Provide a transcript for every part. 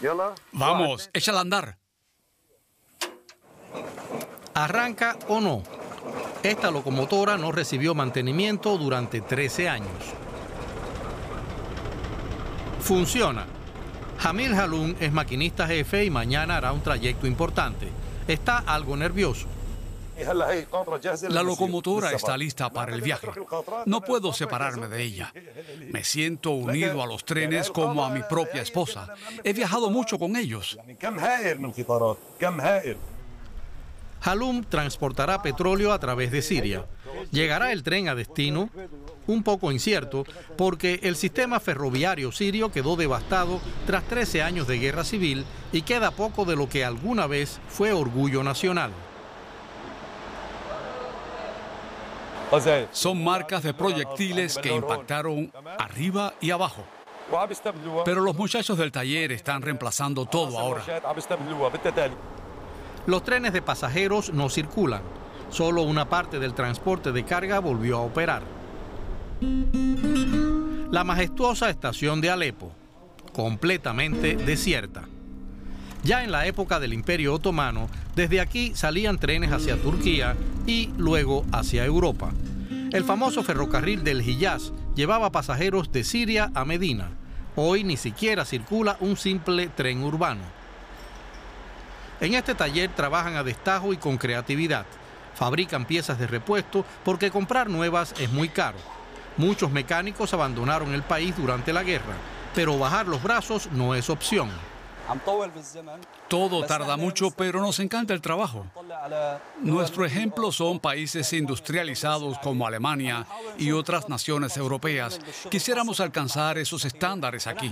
Vamos, échala a andar. ¿Arranca o no? Esta locomotora no recibió mantenimiento durante 13 años. Funciona. Jamil Haloum es maquinista jefe y mañana hará un trayecto importante. Está algo nervioso. La locomotora está lista para el viaje. No puedo separarme de ella. Me siento unido a los trenes como a mi propia esposa. He viajado mucho con ellos. Haloum transportará petróleo a través de Siria. ¿Llegará el tren a destino? Un poco incierto, porque el sistema ferroviario sirio quedó devastado tras 13 años de guerra civil y queda poco de lo que alguna vez fue orgullo nacional. Son marcas de proyectiles que impactaron arriba y abajo. Pero los muchachos del taller están reemplazando todo ahora. Los trenes de pasajeros no circulan. Solo una parte del transporte de carga volvió a operar. La majestuosa estación de Alepo, completamente desierta. Ya en la época del Imperio Otomano, desde aquí salían trenes hacia Turquía y luego hacia Europa. El famoso ferrocarril del Hiyaz llevaba pasajeros de Siria a Medina. Hoy ni siquiera circula un simple tren urbano. En este taller trabajan a destajo y con creatividad. Fabrican piezas de repuesto porque comprar nuevas es muy caro. Muchos mecánicos abandonaron el país durante la guerra, pero bajar los brazos no es opción. Todo tarda mucho, pero nos encanta el trabajo. Nuestro ejemplo son países industrializados como Alemania y otras naciones europeas. Quisiéramos alcanzar esos estándares aquí.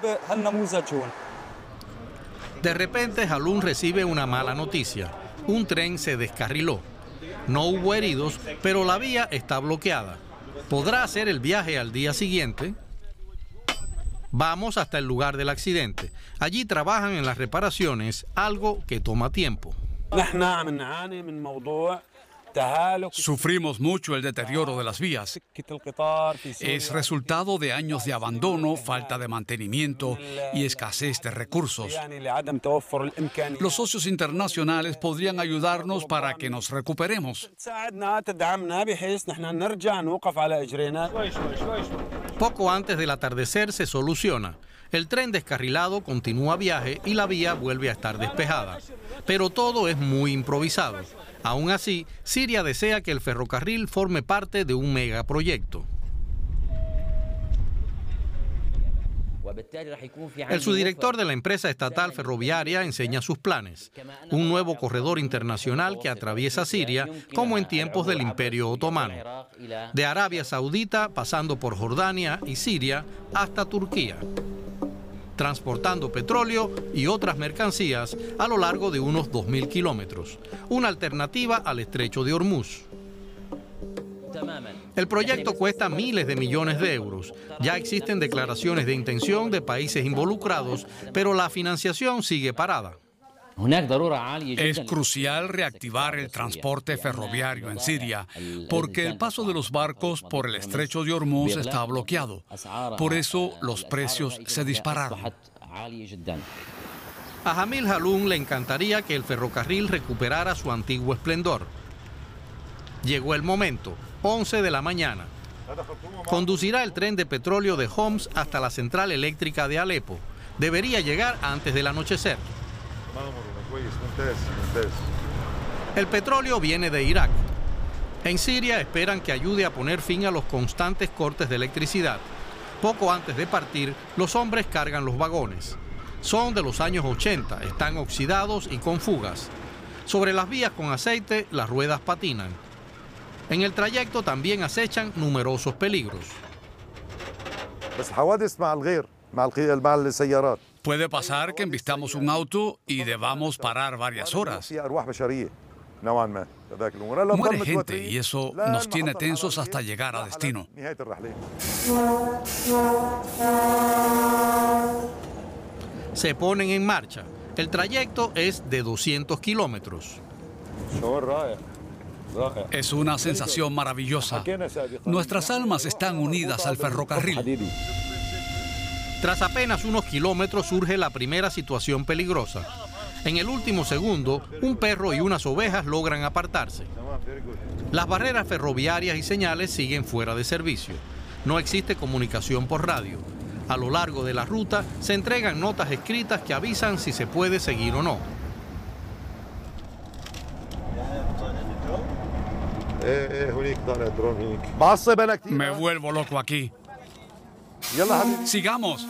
De repente, Haloum recibe una mala noticia. Un tren se descarriló. No hubo heridos, pero la vía está bloqueada. ¿Podrá hacer el viaje al día siguiente? Vamos hasta el lugar del accidente. Allí trabajan en las reparaciones, algo que toma tiempo. Sufrimos mucho el deterioro de las vías. Es resultado de años de abandono, falta de mantenimiento y escasez de recursos. Los socios internacionales podrían ayudarnos para que nos recuperemos. Poco antes del atardecer se soluciona. El tren descarrilado continúa viaje y la vía vuelve a estar despejada. Pero todo es muy improvisado. Aún así, Siria desea que el ferrocarril forme parte de un megaproyecto. El subdirector de la empresa estatal ferroviaria enseña sus planes. Un nuevo corredor internacional que atraviesa Siria como en tiempos del Imperio Otomano. De Arabia Saudita pasando por Jordania y Siria hasta Turquía. Transportando petróleo y otras mercancías a lo largo de unos 2.000 kilómetros. Una alternativa al estrecho de Hormuz. El proyecto cuesta miles de millones de euros. Ya existen declaraciones de intención de países involucrados, pero la financiación sigue parada. Es crucial reactivar el transporte ferroviario en Siria, porque el paso de los barcos por el estrecho de Hormuz está bloqueado. Por eso los precios se dispararon. A Jamil Haloum le encantaría que el ferrocarril recuperara su antiguo esplendor. Llegó el momento, 11 de la mañana. Conducirá el tren de petróleo de Homs hasta la central eléctrica de Alepo. Debería llegar antes del anochecer. El petróleo viene de Irak. En Siria esperan que ayude a poner fin a los constantes cortes de electricidad. Poco antes de partir, los hombres cargan los vagones. Son de los años 80, están oxidados y con fugas. Sobre las vías con aceite, las ruedas patinan. En el trayecto también acechan numerosos peligros. Puede pasar que embistamos un auto y debamos parar varias horas. Muere gente y eso nos tiene tensos hasta llegar a destino. Se ponen en marcha. El trayecto es de 200 kilómetros. Es una sensación maravillosa. Nuestras almas están unidas al ferrocarril. Tras apenas unos kilómetros surge la primera situación peligrosa. En el último segundo, un perro y unas ovejas logran apartarse. Las barreras ferroviarias y señales siguen fuera de servicio. No existe comunicación por radio. A lo largo de la ruta se entregan notas escritas que avisan si se puede seguir o no. Me vuelvo loco aquí. Sigamos.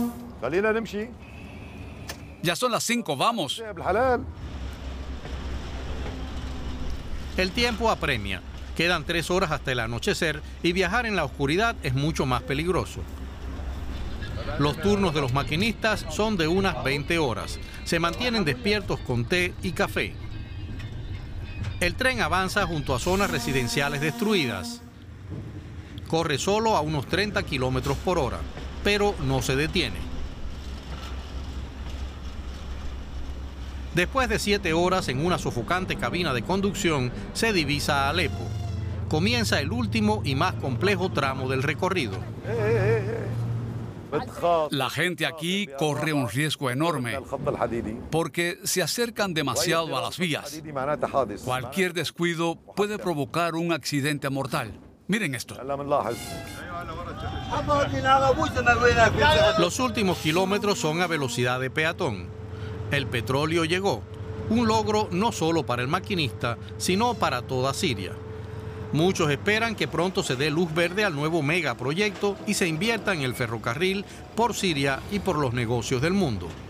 Ya son las 5, vamos. El tiempo apremia. Quedan 3 horas hasta el anochecer y viajar en la oscuridad es mucho más peligroso. Los turnos de los maquinistas son de unas 20 horas. Se mantienen despiertos con té y café. El tren avanza junto a zonas residenciales destruidas. Corre solo a unos 30 kilómetros por hora, pero no se detiene. Después de 7 horas en una sofocante cabina de conducción, se divisa Alepo. Comienza el último y más complejo tramo del recorrido. La gente aquí corre un riesgo enorme porque se acercan demasiado a las vías. Cualquier descuido puede provocar un accidente mortal. Miren esto. Los últimos kilómetros son a velocidad de peatón. El petróleo llegó, un logro no solo para el maquinista, sino para toda Siria. Muchos esperan que pronto se dé luz verde al nuevo megaproyecto y se invierta en el ferrocarril por Siria y por los negocios del mundo.